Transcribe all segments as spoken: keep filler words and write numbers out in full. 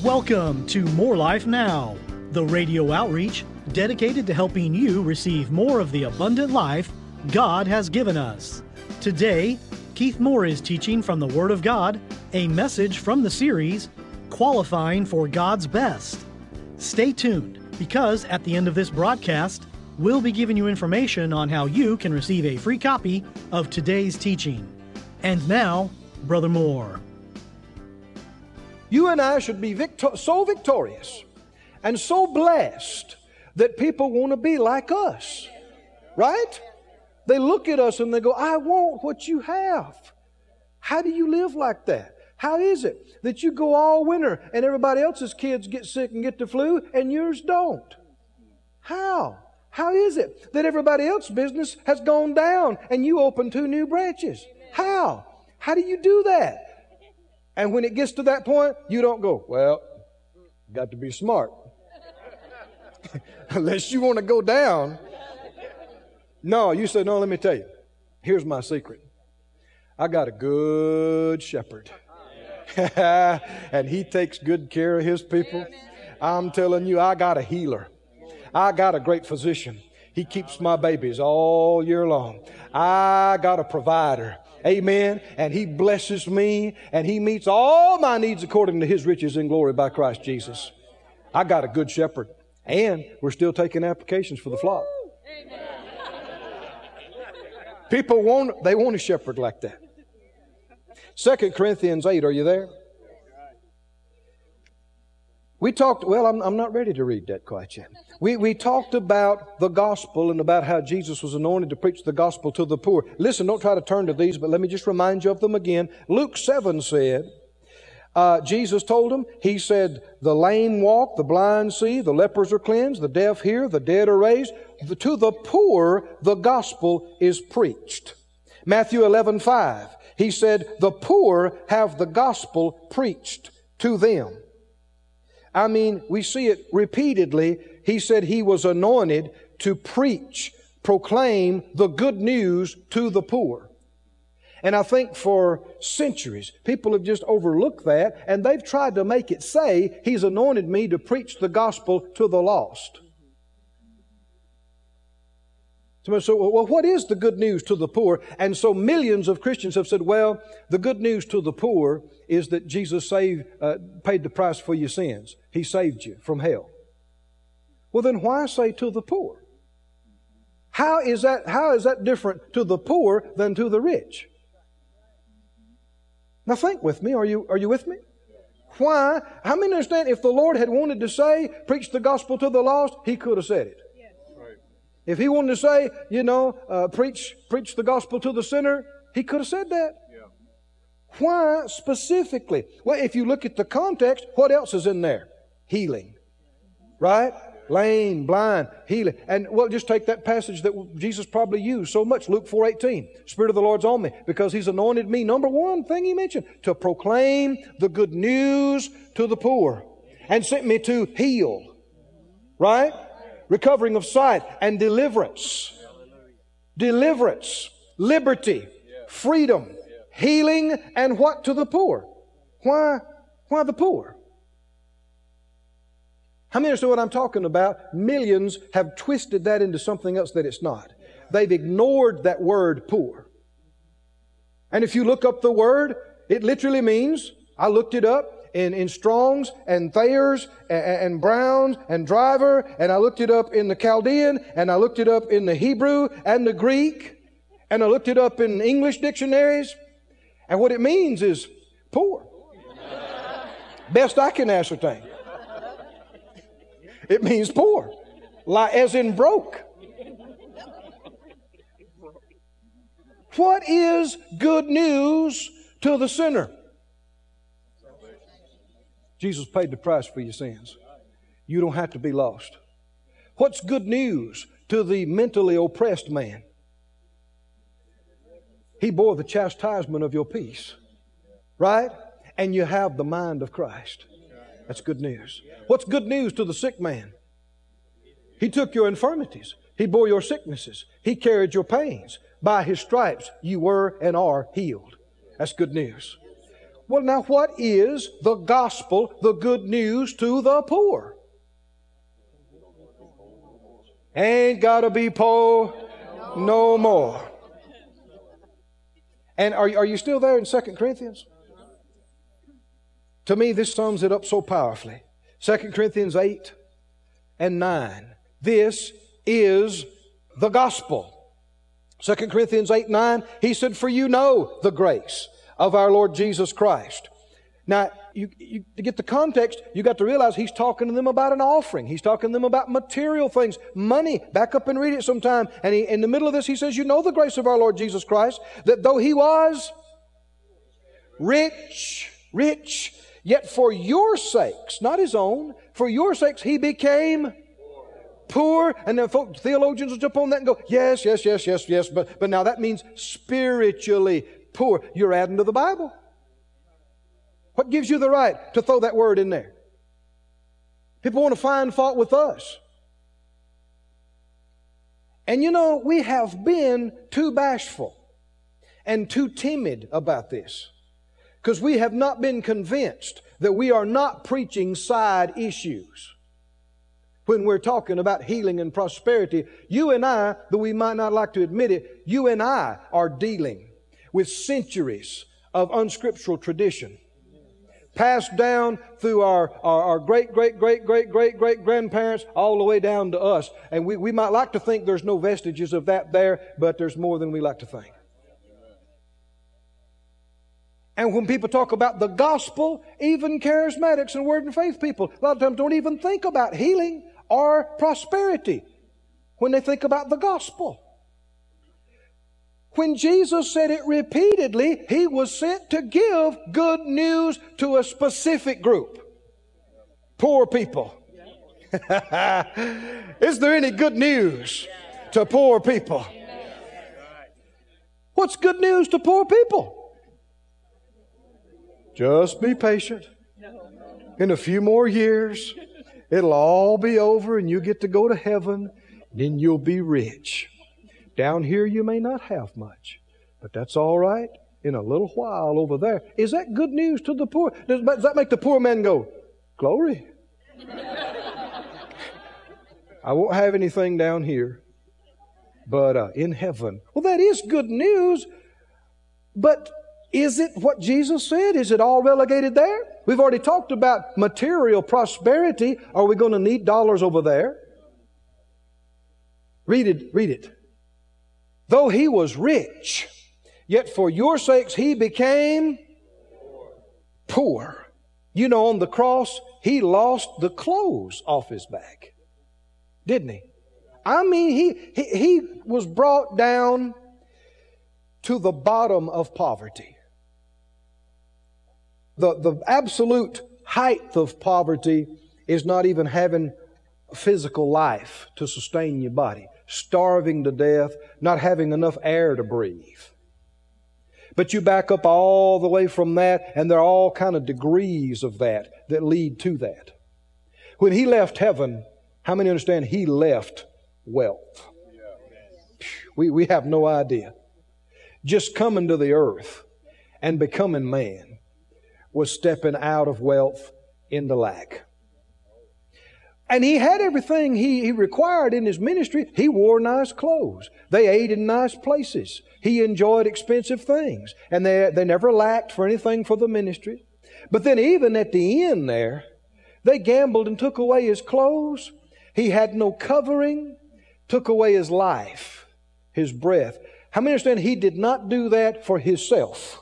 Welcome to More Life Now, the radio outreach dedicated to helping you receive more of the abundant life God has given us. Today, Keith Moore is teaching from the Word of God, a message from the series, Qualifying for God's Best. Stay tuned, because at the end of this broadcast, we'll be giving you information on how you can receive a free copy of today's teaching. And now, Brother Moore. You and I should be victor- so victorious and so blessed that people want to be like us. Right? They look at us and they go, I want what you have. How do you live like that? How is it that you go all winter and everybody else's kids get sick and get the flu and yours don't? How? How is it that everybody else's business has gone down and you open two new branches? How? How do you do that? And when it gets to that point, you don't go, well, got to be smart. Unless you want to go down. No, you say, no, let me tell you. Here's my secret. I got a good shepherd. And he takes good care of his people. I'm telling you, I got a healer. I got a great physician. He keeps my babies all year long. I got a provider. Amen. And He blesses me and He meets all my needs according to His riches in glory by Christ Jesus. I got a good shepherd. And we're still taking applications for the flock. People want, they want a shepherd like that. Second Corinthians eight, are you there? We talked, well, I'm, I'm not ready to read that quite yet. We, we talked about the gospel and about how Jesus was anointed to preach the gospel to the poor. Listen, don't try to turn to these, but let me just remind you of them again. Luke seven said, uh, Jesus told them, He said, the lame walk, the blind see, the lepers are cleansed, the deaf hear, the dead are raised. The, to the poor, the gospel is preached. Matthew eleven five, He said, the poor have the gospel preached to them. I mean, we see it repeatedly. He said He was anointed to preach, proclaim the good news to the poor. And I think for centuries, people have just overlooked that, and they've tried to make it say, He's anointed me to preach the gospel to the lost. So, well, what is the good news to the poor? And so millions of Christians have said, well, the good news to the poor is that Jesus saved, uh, paid the price for your sins. He saved you from hell. Well, then why say to the poor? How is that, how is that different to the poor than to the rich? Now think with me. Are you, are you with me? Why? How many understand if the Lord had wanted to say, preach the gospel to the lost, He could have said it. If He wanted to say, you know, uh, preach preach the gospel to the sinner, He could have said that. Yeah. Why specifically? Well, if you look at the context, what else is in there? Healing. Right? Lame, blind, healing. And, well, just take that passage that Jesus probably used so much, Luke four eighteen. Spirit of the Lord's on me because He's anointed me. Number one thing He mentioned, to proclaim the good news to the poor. And sent me to heal. Right? Recovering of sight and deliverance. Deliverance, liberty, freedom, healing, and what to the poor? Why, why the poor? How many understand what I'm talking about? Millions have twisted that into something else that it's not. They've ignored that word poor. And if you look up the word, it literally means, I looked it up, In, in Strong's and Thayer's and, and Brown's and Driver, and I looked it up in the Chaldean, and I looked it up in the Hebrew and the Greek, and I looked it up in English dictionaries, and what it means is poor. Best I can ascertain. It means poor, like as in broke. What is good news to the sinner? Jesus paid the price for your sins. You don't have to be lost. What's good news to the mentally oppressed man? He bore the chastisement of your peace. Right? And you have the mind of Christ. That's good news. What's good news to the sick man? He took your infirmities. He bore your sicknesses. He carried your pains. By His stripes you were and are healed. That's good news. Well, now what is the gospel, the good news to the poor? Ain't gotta be poor no more. And are, are you still there in Second Corinthians? To me, this sums it up so powerfully. Second Corinthians eight and nine. This is the gospel. Second Corinthians eight, nine, he said, for you know the grace of our Lord Jesus Christ. Now, you, you, to get the context, you got to realize he's talking to them about an offering. He's talking to them about material things, money. Back up and read it sometime. And he, in the middle of this, he says, you know the grace of our Lord Jesus Christ, that though he was rich, rich, yet for your sakes, not his own, for your sakes, he became poor. And then folk, theologians will jump on that and go, yes, yes, yes, yes, yes. But, but now that means spiritually poor. You're adding to the Bible. What gives you the right to throw that word in there? People want to find fault with us. And you know, we have been too bashful and too timid about this, because we have not been convinced that we are not preaching side issues. When we're talking about healing and prosperity, you and I, though we might not like to admit it, you and I are dealing with centuries of unscriptural tradition, passed down through our, our, our great, great, great, great, great, great grandparents all the way down to us. And we, we might like to think there's no vestiges of that there, but there's more than we like to think. And when people talk about the gospel, even charismatics and word and faith people, a lot of times don't even think about healing or prosperity when they think about the gospel. When Jesus said it repeatedly, He was sent to give good news to a specific group. Poor people. Is there any good news to poor people? What's good news to poor people? Just be patient. In a few more years, it'll all be over and you get to go to heaven. Then you'll be rich. Down here you may not have much, but that's all right. In a little while over there. Is that good news to the poor? Does, does that make the poor man go, glory? I won't have anything down here, but uh, in heaven. Well, that is good news, but is it what Jesus said? Is it all relegated there? We've already talked about material prosperity. Are we going to need dollars over there? Read it, read it. Though He was rich, yet for your sakes He became poor. You know, on the cross, He lost the clothes off His back. Didn't He? I mean, He, he, he was brought down to the bottom of poverty. The, the absolute height of poverty is not even having physical life to sustain your body. Starving to death, not having enough air to breathe. But you back up all the way from that, and there are all kind of degrees of that that lead to that. When He left heaven, how many understand He left wealth? We, we have no idea. Just coming to the earth and becoming man was stepping out of wealth into lack. And He had everything he, he required in His ministry. He wore nice clothes. They ate in nice places. He enjoyed expensive things. And they, they never lacked for anything for the ministry. But then even at the end there, they gambled and took away His clothes. He had no covering. Took away His life, His breath. How many understand He did not do that for Himself?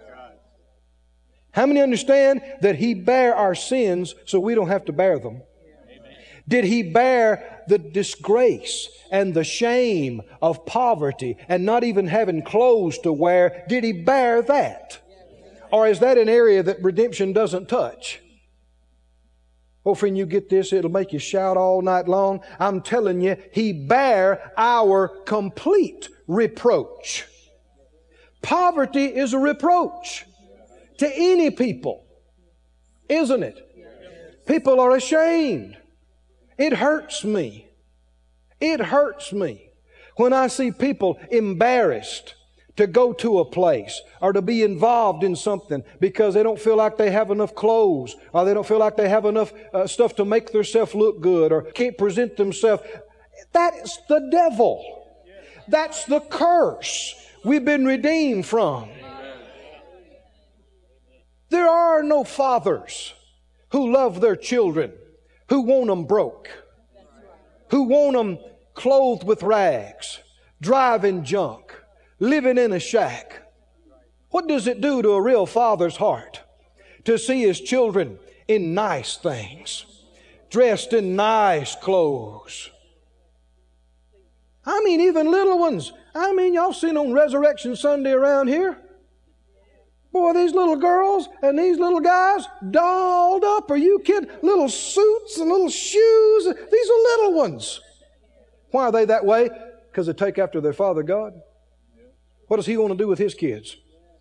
How many understand that He bare our sins so we don't have to bear them? Did He bear the disgrace and the shame of poverty and not even having clothes to wear? Did He bear that? Or is that an area that redemption doesn't touch? Oh, friend, you get this, it'll make you shout all night long. I'm telling you, He bare our complete reproach. Poverty is a reproach to any people, isn't it? People are ashamed. It hurts me. It hurts me when I see people embarrassed to go to a place or to be involved in something because they don't feel like they have enough clothes or they don't feel like they have enough uh, stuff to make themselves look good or can't present themselves. That is the devil. That's the curse we've been redeemed from. There are no fathers who love their children, who want them broke, who want them clothed with rags, driving junk, living in a shack. What does it do to a real father's heart to see his children in nice things, dressed in nice clothes? I mean, even little ones. I mean, y'all seen on Resurrection Sunday around here? Boy, these little girls and these little guys dolled up. Are you kidding? Little suits and little shoes. These are little ones. Why are they that way? Because they take after their Father God. What does He want to do with His kids?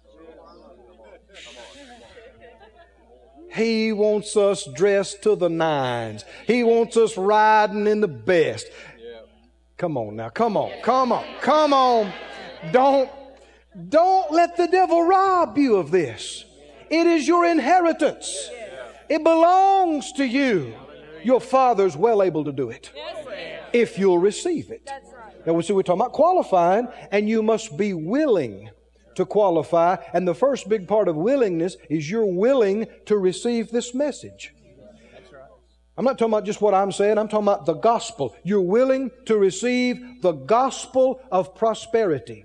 He wants us dressed to the nines. He wants us riding in the best. Come on now, come on, come on, come on. Don't, don't let the devil rob you of this. It is your inheritance. It belongs to you. Your Father's well able to do it if you'll receive it. Now we see we're talking about qualifying, and you must be willing to qualify. And the first big part of willingness is you're willing to receive this message. I'm not talking about just what I'm saying. I'm talking about the gospel. You're willing to receive the gospel of prosperity.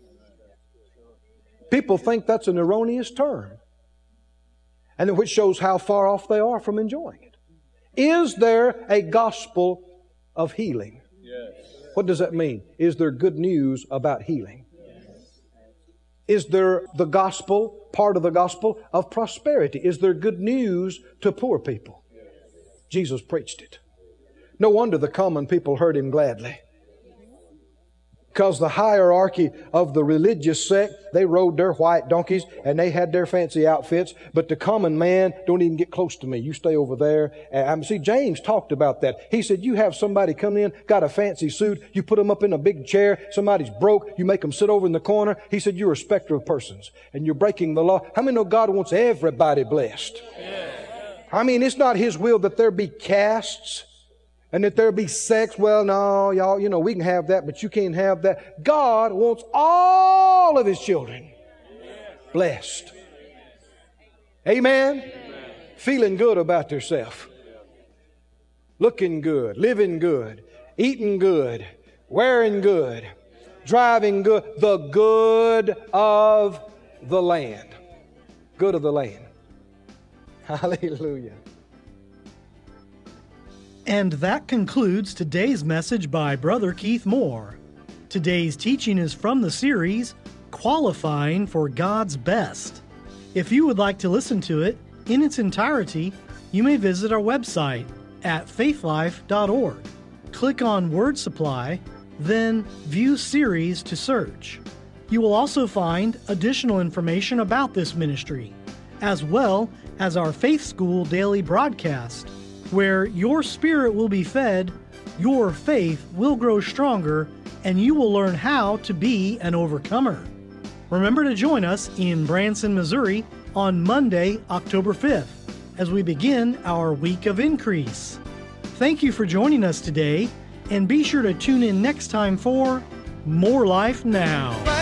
People think that's an erroneous term, and which shows how far off they are from enjoying it. Is there a gospel of healing? Yes. What does that mean? Is there good news about healing? Yes. Is there the gospel, part of the gospel of prosperity? Is there good news to poor people? Jesus preached it. No wonder the common people heard Him gladly. Because the hierarchy of the religious sect, they rode their white donkeys and they had their fancy outfits. But the common man, don't even get close to me. You stay over there. And see, James talked about that. He said, you have somebody come in, got a fancy suit. You put them up in a big chair. Somebody's broke. You make them sit over in the corner. He said, you're a respecter of persons and you're breaking the law. How many know God wants everybody blessed? Yeah. I mean, it's not His will that there be castes and that there be sects. Well, no, y'all, you know, we can have that, but you can't have that. God wants all of His children blessed. Amen? Amen. Feeling good about themselves. Looking good, living good, eating good, wearing good, driving good. The good of the land. Good of the land. Hallelujah. And that concludes today's message by Brother Keith Moore. Today's teaching is from the series, Qualifying for God's Best. If you would like to listen to it in its entirety, you may visit our website at faithlife dot org. Click on Word Supply, then View Series to search. You will also find additional information about this ministry, as well as our Faith School daily broadcast, where your spirit will be fed, your faith will grow stronger, and you will learn how to be an overcomer. Remember to join us in Branson, Missouri on Monday, October fifth, as we begin our week of increase. Thank you for joining us today, and be sure to tune in next time for More Life Now.